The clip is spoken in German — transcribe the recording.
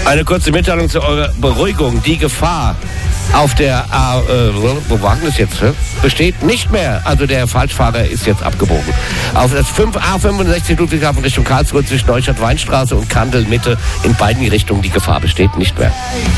Eine kurze Mitteilung zu eurer Beruhigung. Die Gefahr auf der wo war das jetzt? Besteht nicht mehr. Also der Falschfahrer ist jetzt abgebogen. Auf das A65 Ludwigshafen Richtung Karlsruhe zwischen Neustadt-Weinstraße und Kandel Mitte in beiden Richtungen die Gefahr besteht nicht mehr.